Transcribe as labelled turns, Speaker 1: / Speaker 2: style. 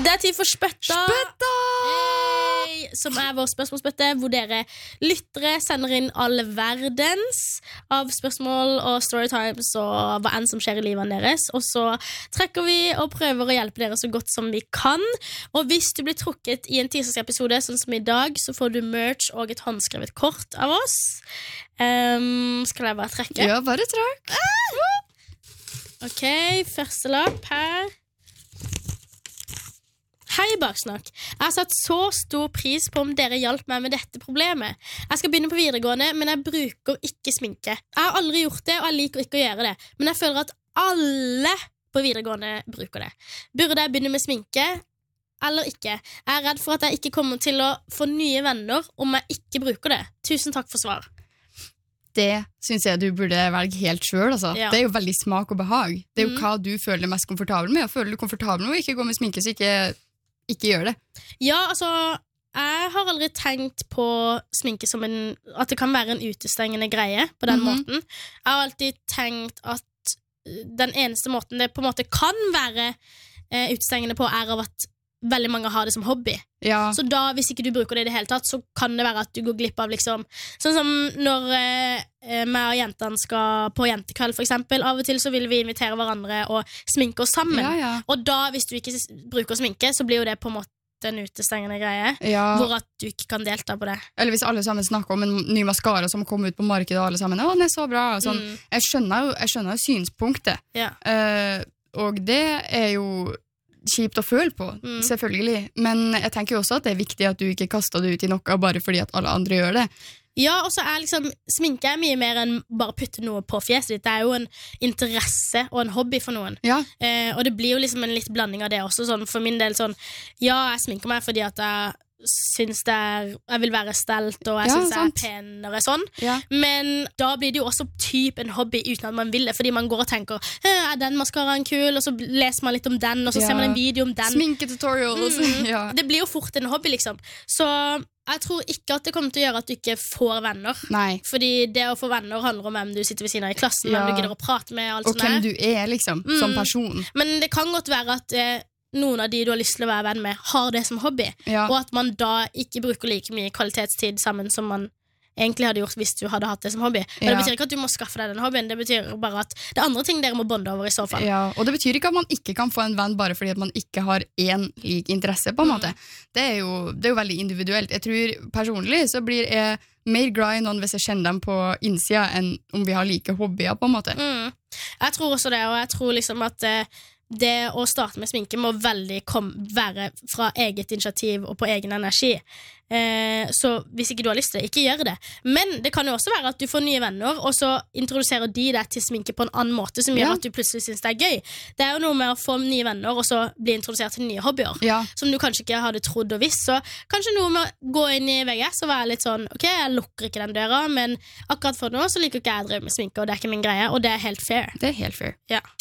Speaker 1: Det er tid for Spøtta! Hey, som er vår spørsmålsspøtte, hvor dere lyttere sender inn all verdens av spørsmål og storytimes og hva enn som skjer i livet deres. Og så trekker vi og prøver å hjelpe dere så godt som vi kan. Og hvis du blir trukket i en tirsdagsepisode, sånn som i dag, så får du merch og et håndskrevet kort av oss. Skal jeg bare trekke?
Speaker 2: Ja, bare trekk.
Speaker 1: Ok, første lapp her. Hei, Baksnakk. Jeg har satt så stor pris på om dere hjalp meg med dette problemet. Jeg skal begynne på videregående, men jeg bruker ikke sminke. Jeg har aldri gjort det, og jeg liker ikke å gjøre det. Men jeg føler at alle på videregående bruker det. Burde jeg begynne med sminke, eller ikke? Jeg er redd for at jeg ikke kommer til å få nye venner om jeg ikke bruker det. Tusen takk for svar.
Speaker 2: Det synes jeg du burde velge helt selv, altså.
Speaker 1: Ja.
Speaker 2: Det er jo veldig smak og behag. Det er jo hva du føler deg mest komfortabel med. Og føler du komfortabel med å ikke gå med sminke, så ikke gjør det.
Speaker 1: Ja, altså, jeg har aldri tenkt på sminke som at det kan være en utestengende greie på den måten. Jeg har alltid tenkt at den eneste måten det på en måte kan være utestengende på er av at veldig mange har det som hobby.
Speaker 2: Ja.
Speaker 1: Så da, hvis ikke du bruker det i det hele tatt, så kan det være at du går glipp av liksom, sånn som når meg og jentene skal på jentekveld for eksempel, av og til så vil vi invitere hverandre og sminke oss sammen.
Speaker 2: Ja.
Speaker 1: Og da, hvis du ikke bruker sminke, så blir jo det på en måte en utestengende greie, hvor at du ikke kan delta på det.
Speaker 2: Eller hvis alle sammen snakker om en ny mascara som kommer ut på markedet, og alle sammen, den er så bra. Sånn. Jeg skjønner jo synspunktet.
Speaker 1: Ja.
Speaker 2: Og det er jo kjipt å føle på, selvfølgelig. Men jeg tenker jo også at det er viktig at du ikke kaster det ut i noe bare fordi at alle andre gjør det.
Speaker 1: Ja, og så er liksom, sminke er mye mer enn bare putte noe på fjeset ditt. Det er jo en interesse og en hobby for noen.
Speaker 2: Ja.
Speaker 1: Og det blir jo liksom en litt blanding av det også. Sånn, for min del sånn, ja, jeg sminker meg fordi at jeg vil være stelt og jeg synes jeg er penere sånn, men da blir det jo også typ en hobby uten at man vil det, fordi man går og tenker er den maskaraen kul, og så leser man litt om den, og så ser man en video om den
Speaker 2: sminketutorials.
Speaker 1: Det blir jo fort en hobby liksom, så jeg tror ikke at det kommer til å gjøre at du ikke får venner.
Speaker 2: Nei.
Speaker 1: Fordi det å få venner handler om hvem du sitter ved siden av i klassen, hvem du gidder å prate med og
Speaker 2: hvem du er liksom, som person.
Speaker 1: Men det kan godt være at noen av de du har lyst til å være venn med har det som hobby, og at man da ikke bruker like mye kvalitetstid sammen som man egentlig hadde gjort hvis du hadde hatt det som hobby. Men det betyr ikke at du må skaffe deg den hobbyen, det betyr bare at det er andre ting dere må bonde over i så fall.
Speaker 2: Ja, og det betyr ikke at man ikke kan få en venn bare fordi at man ikke har en lik interesse på en måte. Det er jo veldig individuelt. Jeg tror personlig så blir jeg mer glad i noen hvis jeg kjenner dem på innsida enn om vi har like hobbyer på en måte.
Speaker 1: Jeg tror også det, og jeg tror liksom at det å starte med sminke må veldig være fra eget initiativ og på egen energi. Så hvis ikke du har lyst til det, ikke gjør det. Men det kan jo også være at du får nye venner, og så introduserer de deg til sminke på en annen måte som gjør at du plutselig synes det er gøy. Det er jo noe med å få nye venner og så bli introdusert til nye hobbyer som du kanskje ikke hadde trodd og visst. Så kanskje noe med å gå inn i VGS og være litt sånn, ok, jeg lukker ikke den døra, men akkurat for nå så liker ikke jeg å drive med sminke, og det er ikke min greie, og det er helt fair.
Speaker 2: Det er helt fair.
Speaker 1: Ja.